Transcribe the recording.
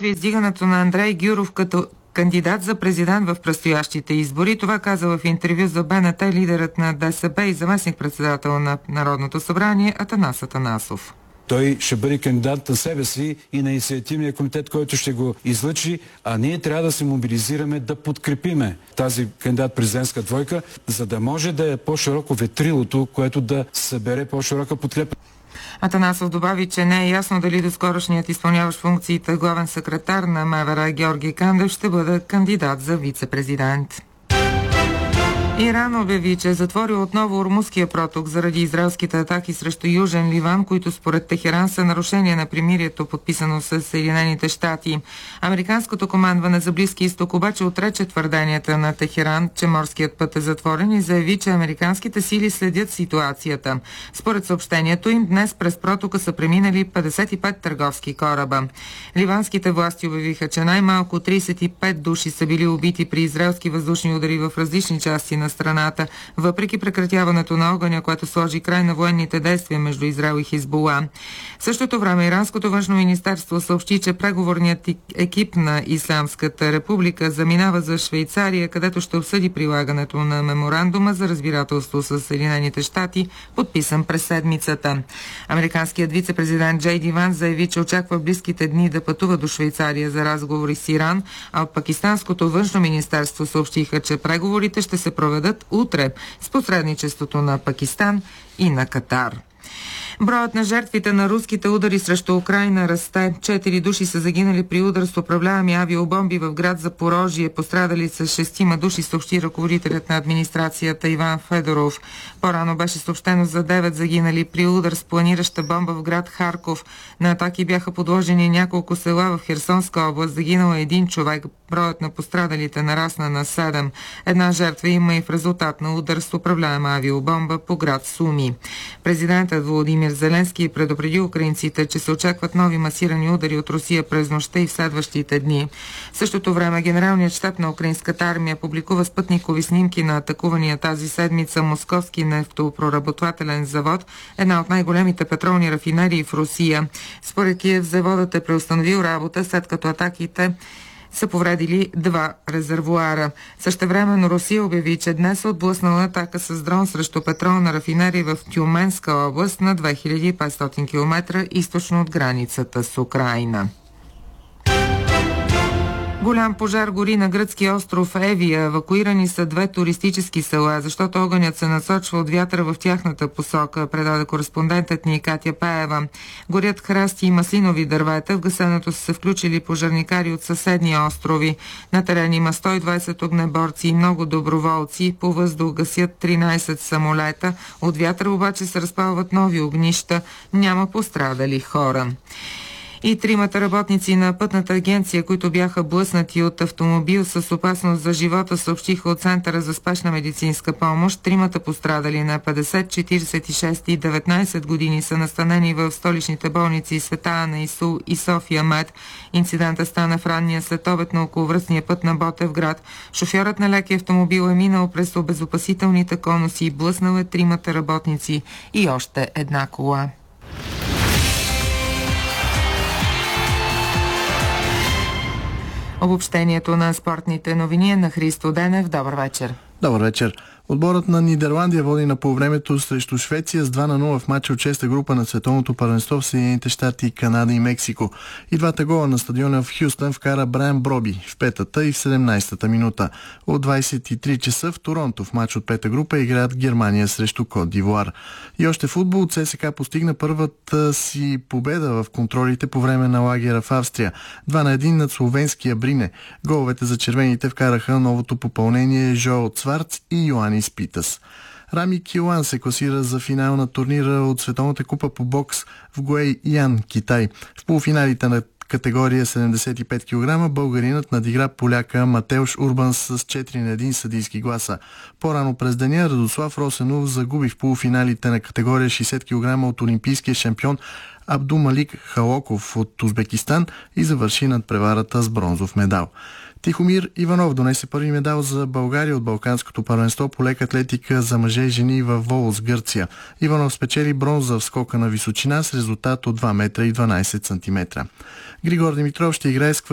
подготвя издигането на Андрей Гюров като кандидат за президент в предстоящите избори. Това каза в интервю за БНТ лидерът на ДСБ и заместник-председател на Народното събрание Атанас Атанасов. Той ще бъде кандидат на себе си и на инициативния комитет, който ще го излъчи, а ние трябва да се мобилизираме да подкрепиме тази кандидат-президентска двойка, за да може да е по-широко ветрилото, което да събере по-широка подкрепа. Атанасов добави, че не е ясно дали доскорошният изпълняващ функциите главен секретар на МВР Георги Кандев ще бъде кандидат за вице-президент. Иран обяви, че е затворил отново Ормузския проток заради израелските атаки срещу Южен Ливан, които според Техеран са нарушение на примирието, подписано с Съединените щати. Американското командване за Близки изток обаче отрече твърденията на Техеран, че морският път е затворен и заяви, че американските сили следят ситуацията. Според съобщението им, днес през протока са преминали 55 търговски кораба. Ливанските власти обявиха, че най-малко 35 души са били убити при израелски въздушни удари в различни части на страната, въпреки прекратяването на огъня, което сложи край на военните действия между Израел и Хизбула. В същото време иранското външно министерство съобщи, че преговорният екип на Ислямската република заминава за Швейцария, където ще обсъди прилагането на меморандума за разбирателство с Съединените щати, подписан през седмицата. Американският вице-президент Джей Ди Ванс заяви, че очаква в близките дни да пътува до Швейцария за разговори с Иран, а от пакистанското външно министерство съобщиха, че преговорите ще се проведат утре с посредничеството на Пакистан и на Катар. Броят на жертвите на руските удари срещу Украйна расте. 4 души са загинали при удар с управляеми авиобомби в град Запорожие. Пострадали са 6 души, съобщи ръководителят на администрацията Иван Федоров. По-рано беше съобщено за 9 загинали при удар с планираща бомба в град Харков. На атаки бяха подложени няколко села в Херсонска област. Загинал е 1 човек. Броят на пострадалите нарасна на 7. Една жертва има и в резултат на удар с управляема авиобомба по град Суми. Президентът Володимир Зеленски предупреди украинците, че се очакват нови масирани удари от Русия през нощта и в следващите дни. В същото време генералният щаб на украинската армия публикува спътникови снимки на атакувания тази седмица московски нефтопроработвателен завод, една от най-големите петролни рафинерии в Русия. Според Киев заводът е преустановил работа, след като атаките са повредили 2 резервоара. Същевременно Русия обяви, че днес е отблъснала атака с дрон срещу петролна рафинерия в Тюменска област на 2500 км източно от границата с Украйна. Голям пожар гори на гръцкия остров Евия. Евакуирани са 2 туристически села, защото огънят се насочва от вятъра в тяхната посока, предаде кореспондентът ни Катя Пеева. Горят храсти и маслинови дървета. В гасенето са се включили пожарникари от съседни острови. На терен има 120 огнеборци и много доброволци. По въздух гасят 13 самолета. От вятъра обаче се разпалват нови огнища. Няма пострадали хора. И 3 работници на пътната агенция, които бяха блъснати от автомобил с опасност за живота, съобщиха от Центъра за спешна медицинска помощ. 3 пострадали на 50, 46 и 19 години са настанени в столичните болници Света Ана Исул и София Мед. Инцидентът стана в ранния следобед на околовръстния път на Ботевград. Шофьорът на леки автомобил е минал през обезопасителните конуси и блъснал е 3 работници и още една кола. Обобщението на спортните новини е на Христо Денев. Добър вечер. Добър вечер. Отборът на Нидерландия води на полувремето срещу Швеция с 2-0 в матча от 6-та група на световното първенство в Съединените щати, Канада и Мексико. И 2 гола на стадиона в Хюстън вкара Брайан Броби в 5-та и в 17-та минута. От 23 часа в Торонто в матч от 5-та група играят Германия срещу Кот д'Ивуар. И още футбол. ЦСКА постигна първата си победа в контролите по време на лагера в Австрия. 2-1 над словенския Брине. Головете за червените вкараха новото попълнение Жоел Цварц и Йоанис Питас. Рами Килан се класира за финал на турнира от Световната купа по бокс в Гуейян, Китай. В полуфиналите на категория 75 кг българинът надигра поляка Матеуш Урбан с 4-1 съдийски гласа. По-рано през деня Радослав Росенов загуби в полуфиналите на категория 60 кг от олимпийския шампион Абдумалик Халоков от Узбекистан и завърши над преварата с бронзов медал. Тихомир Иванов донесе първи медал за България от Балканското първенство по лека атлетика за мъже и жени в Волос, Гърция. Иванов спечели бронза в скока на височина с резултат от 2 метра и 12 сантиметра. Григор Димитров ще играе с